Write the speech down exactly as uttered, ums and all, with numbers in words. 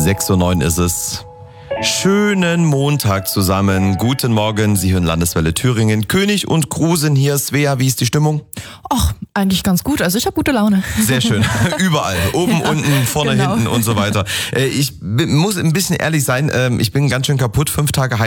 sechs Uhr neun ist es. Schönen Montag zusammen. Guten Morgen, Sie hören Landeswelle Thüringen. König und Krusen hier. Svea, wie ist die Stimmung? Ach, eigentlich ganz gut. Also ich habe gute Laune. Sehr schön. Überall. Oben, ja, unten, vorne, genau. hinten und so weiter. Ich muss ein bisschen ehrlich sein. Ich bin ganz schön kaputt. Fünf Tage